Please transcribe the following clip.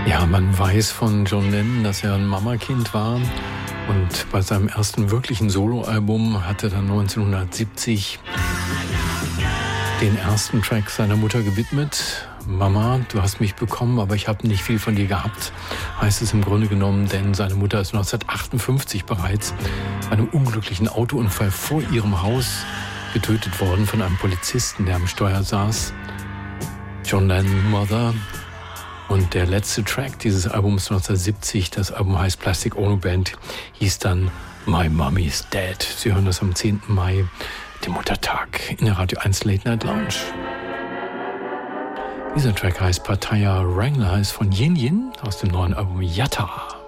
Ja, man weiß von John Lennon, dass er ein Mamakind war. Und bei seinem ersten wirklichen Soloalbum hat er dann 1970 den ersten Track seiner Mutter gewidmet. Mama, du hast mich bekommen, aber ich habe nicht viel von dir gehabt, heißt es im Grunde genommen, denn seine Mutter ist 1958 bereits bei einem unglücklichen Autounfall vor ihrem Haus getötet worden von einem Polizisten, der am Steuer saß. John Lennon, Mother. Und der letzte Track dieses Albums 1970, das Album heißt Plastic Ono Band, hieß dann My Mommy's Dead. Sie hören das am 10. Mai, dem Muttertag, in der Radio 1 Late Night Lounge. Dieser Track heißt Pattaya Wrangler, ist von Yin Yin aus dem neuen Album Yatta.